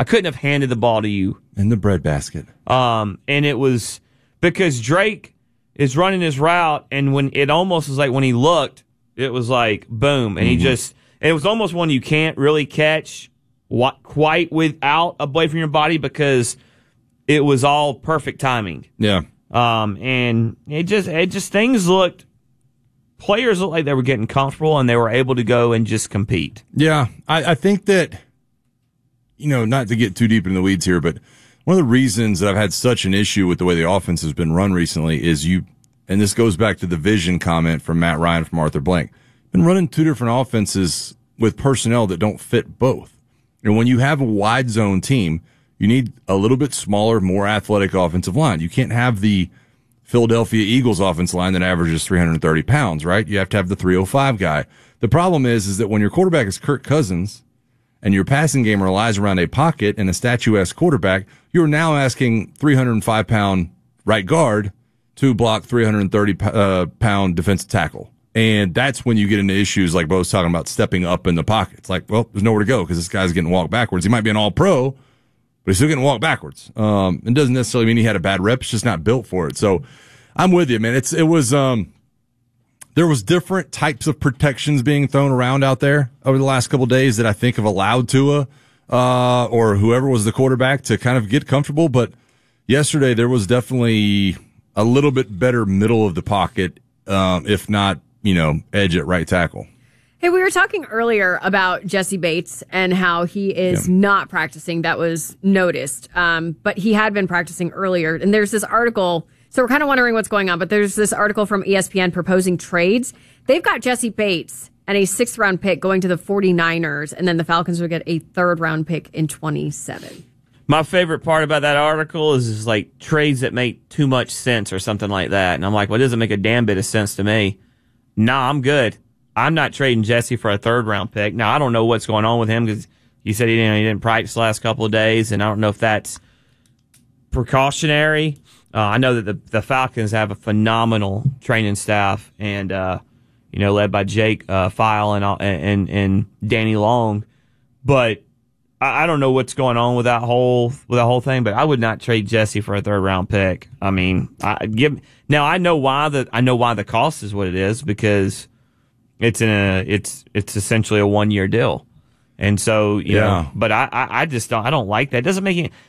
I couldn't have handed the ball to you. In the breadbasket. And it was because Drake is running his route, and when it almost was like when he looked, it was like boom, and it was almost one you can't really catch quite without a blade from your body because it was all perfect timing. Yeah. And it just players looked like they were getting comfortable and they were able to go and just compete. Yeah, I think that, not to get too deep in the weeds here, but one of the reasons that I've had such an issue with the way the offense has been run recently is and this goes back to the vision comment from Matt Ryan from Arthur Blank, been running two different offenses with personnel that don't fit both. And when you have a wide zone team, you need a little bit smaller, more athletic offensive line. You can't have the Philadelphia Eagles offensive line that averages 330 pounds, right? You have to have the 305 guy. The problem is that when your quarterback is Kirk Cousins and your passing game relies around a pocket and a statuesque quarterback, you're now asking 305-pound right guard to block 330-pound defensive tackle. And that's when you get into issues like Bo's talking about stepping up in the pocket. It's like, well, there's nowhere to go because this guy's getting walked backwards. He might be an all-pro, but he's still getting walked backwards. It doesn't necessarily mean he had a bad rep. It's just not built for it. So I'm with you, man. There was different types of protections being thrown around out there over the last couple of days that I think have allowed Tua or whoever was the quarterback to kind of get comfortable. But yesterday there was definitely a little bit better middle of the pocket, if not, edge at right tackle. Hey, we were talking earlier about Jesse Bates and how he is not practicing. That was noticed. But he had been practicing earlier. And there's this article. So we're kind of wondering what's going on. But there's this article from ESPN proposing trades. They've got Jesse Bates and a 6th-round pick going to the 49ers. And then the Falcons will get a 3rd-round pick in 27. My favorite part about that article is like trades that make too much sense or something like that. And I'm like, well, it doesn't make a damn bit of sense to me. Nah, I'm good. I'm not trading Jesse for a 3rd-round pick. Now, I don't know what's going on with him because you said he didn't practice the last couple of days, and I don't know if that's precautionary. I know that the Falcons have a phenomenal training staff, and led by Jake File and Danny Long. But I don't know what's going on with that whole thing. But I would not trade Jesse for a 3rd-round pick. I mean, I know why the cost is what it is because it's essentially a 1-year deal, and so you know. But I just don't like that. It doesn't make any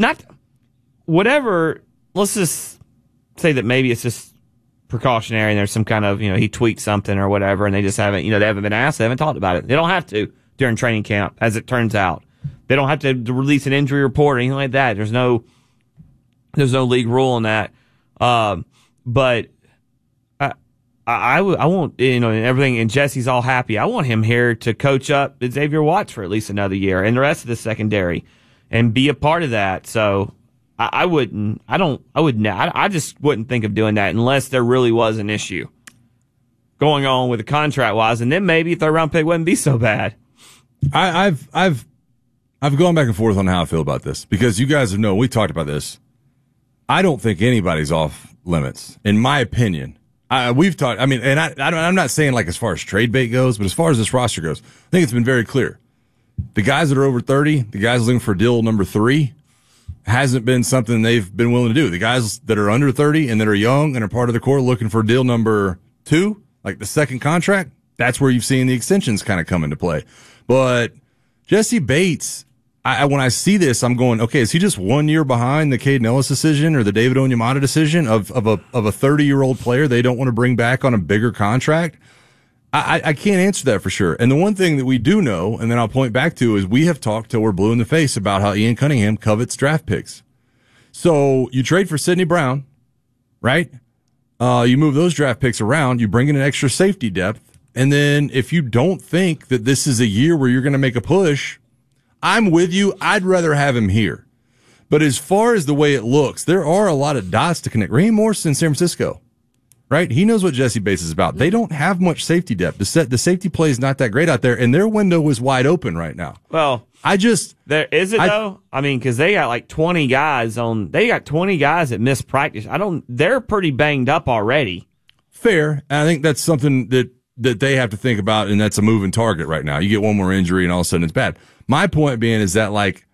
whatever. Let's just say that maybe it's just precautionary, and there's some kind of he tweaked something or whatever, and they just haven't they haven't been asked, they haven't talked about it. They don't have to during training camp, as it turns out. They don't have to release an injury report or anything like that. There's no league rule on that. But I won't, and everything, and Jesse's all happy. I want him here to coach up Xavier Watts for at least another year and the rest of the secondary and be a part of that. So I just wouldn't think of doing that unless there really was an issue going on with the contract wise. And then maybe 3rd-round pick wouldn't be so bad. I've gone back and forth on how I feel about this because you guys know we talked about this. I don't think anybody's off limits, in my opinion. We've talked. I mean, and I'm not saying like as far as trade bait goes, but as far as this roster goes, I think it's been very clear. The guys that are over 30, the guys looking for deal number 3, hasn't been something they've been willing to do. The guys that are under 30 and that are young and are part of the core looking for deal number 2, like the 2nd contract, that's where you've seen the extensions kind of come into play. But Jesse Bates, when I see this, I'm going, okay, is he just 1 year behind the Caden Ellis decision or the David Onyemata decision of a 30-year-old player they don't want to bring back on a bigger contract? I can't answer that for sure. And the one thing that we do know, and then I'll point back to, is we have talked till we're blue in the face about how Ian Cunningham covets draft picks. So you trade for Sidney Brown, right? You move those draft picks around, you bring in an extra safety depth, and then if you don't think that this is a year where you're going to make a push, I'm with you. I'd rather have him here. But as far as the way it looks, there are a lot of dots to connect. Raheem Morrison in San Francisco, right? He knows what Jesse Bates is about. They don't have much safety depth. The safety play is not that great out there, and their window is wide open right now. Well, there is it though. I mean, because they got like 20 guys that missed practice. They're pretty banged up already. Fair. And I think that's something that they have to think about, and that's a moving target right now. You get one more injury, and all of a sudden it's bad. My point being is that, like,